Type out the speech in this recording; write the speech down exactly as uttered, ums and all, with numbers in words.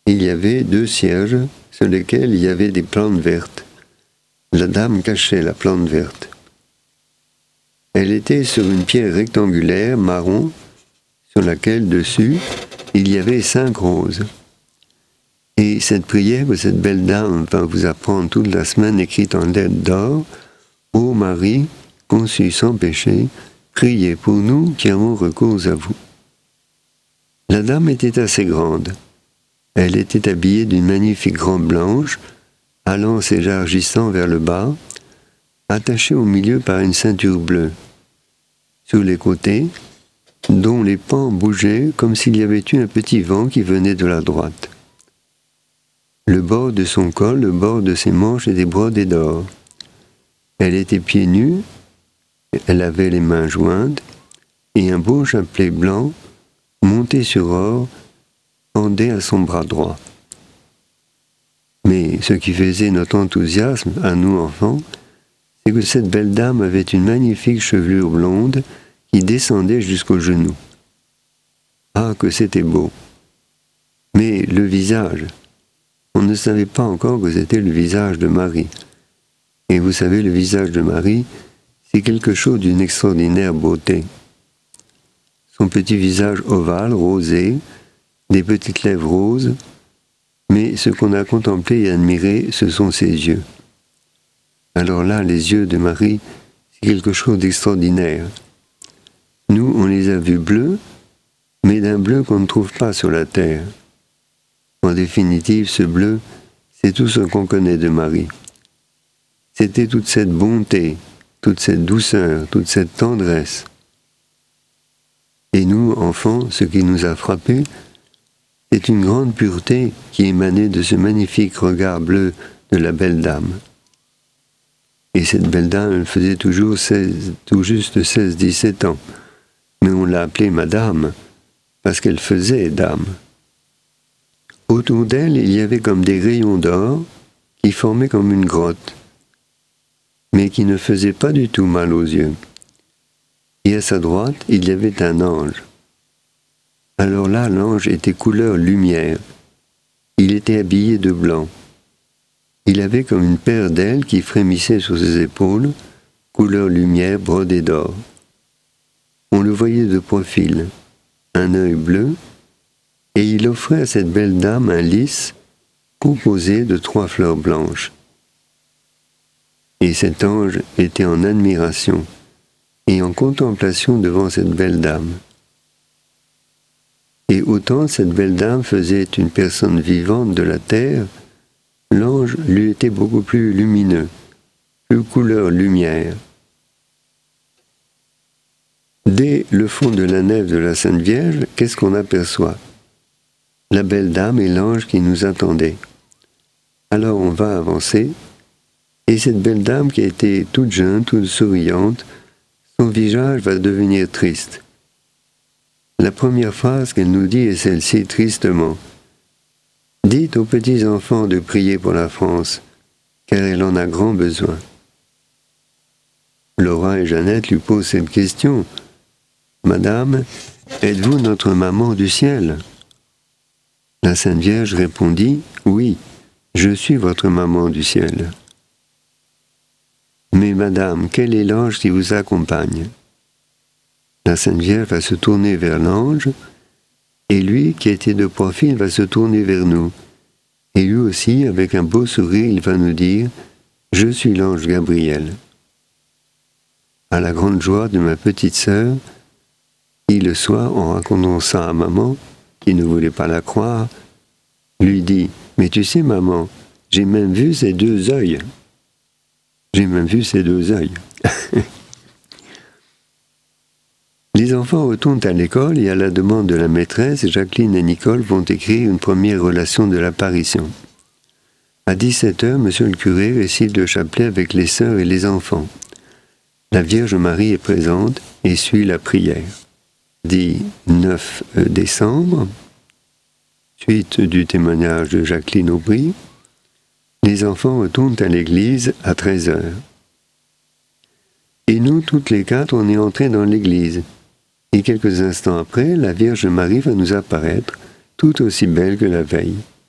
il y avait deux cierges sur lesquels il y avait des plantes vertes. La dame cachait la plante verte. Elle était sur une pierre rectangulaire marron sur laquelle, dessus, il y avait cinq roses. Et cette prière que cette belle dame va vous apprendre toute la semaine, écrite en lettres d'or, « Ô Marie, conçue sans péché, priez pour nous qui avons recours à vous. » La dame était assez grande. Elle était habillée d'une magnifique robe blanche, allant s'élargissant vers le bas, attachée au milieu par une ceinture bleue. Sur les côtés, dont les pans bougeaient comme s'il y avait eu un petit vent qui venait de la droite. Le bord de son col, le bord de ses manches étaient brodés d'or. Elle était pieds nus, elle avait les mains jointes, et un beau chapelet blanc, monté sur or, pendait à son bras droit. Mais ce qui faisait notre enthousiasme, à nous enfants, c'est que cette belle dame avait une magnifique chevelure blonde qui descendait jusqu'aux genoux. Ah, que c'était beau! Mais le visage, on ne savait pas encore que c'était le visage de Marie. Et vous savez, le visage de Marie, c'est quelque chose d'une extraordinaire beauté. Son petit visage ovale, rosé, des petites lèvres roses, mais ce qu'on a contemplé et admiré, ce sont ses yeux. Alors là, les yeux de Marie, c'est quelque chose d'extraordinaire. Nous, on les a vus bleus, mais d'un bleu qu'on ne trouve pas sur la terre. En définitive, ce bleu, c'est tout ce qu'on connaît de Marie. C'était toute cette bonté, toute cette douceur, toute cette tendresse. Et nous, enfants, ce qui nous a frappés, c'est une grande pureté qui émanait de ce magnifique regard bleu de la belle dame. Et cette belle dame, elle faisait toujours seize, tout juste seize dix-sept ans. Mais on l'a appelée Madame, parce qu'elle faisait dame. Autour d'elle, il y avait comme des rayons d'or qui formaient comme une grotte, mais qui ne faisaient pas du tout mal aux yeux. Et à sa droite, il y avait un ange. Alors là, l'ange était couleur lumière. Il était habillé de blanc. Il avait comme une paire d'ailes qui frémissaient sur ses épaules, couleur lumière brodée d'or. On le voyait de profil, un œil bleu, et il offrait à cette belle dame un lys composé de trois fleurs blanches. Et cet ange était en admiration et en contemplation devant cette belle dame. Et autant cette belle dame faisait une personne vivante de la terre, l'ange lui était beaucoup plus lumineux, plus couleur lumière. Dès le fond de la nef de la Sainte Vierge, qu'est-ce qu'on aperçoit? La belle dame et l'ange qui nous attendaient. Alors on va avancer, et cette belle dame qui était toute jeune, toute souriante, son visage va devenir triste. La première phrase qu'elle nous dit est celle-ci tristement. « Dites aux petits enfants de prier pour la France, car elle en a grand besoin. » Laura et Jeannette lui posent cette question. « Madame, êtes-vous notre maman du ciel ?» La Sainte Vierge répondit « Oui, je suis votre maman du ciel. » « Mais madame, quel est l'ange qui vous accompagne ?» La Sainte Vierge va se tourner vers l'ange, et lui, qui était de profil, va se tourner vers nous. Et lui aussi, avec un beau sourire, il va nous dire « Je suis l'ange Gabriel. » À la grande joie de ma petite sœur, qui le soir, en racontant ça à maman, qui ne voulait pas la croire, lui dit « Mais tu sais maman, j'ai même vu ses deux œils. » J'ai même vu ses deux œils. Les enfants retournent à l'école et à la demande de la maîtresse, Jacqueline et Nicole vont écrire une première relation de l'apparition. À dix-sept heures, monsieur le curé récite le chapelet avec les sœurs et les enfants. La Vierge Marie est présente et suit la prière. Dit neuf décembre, suite du témoignage de Jacqueline Aubry, les enfants retournent à l'église à treize heures. Et nous, toutes les quatre, on est entrés dans l'église. Et quelques instants après, la Vierge Marie va nous apparaître, tout aussi belle que la veille.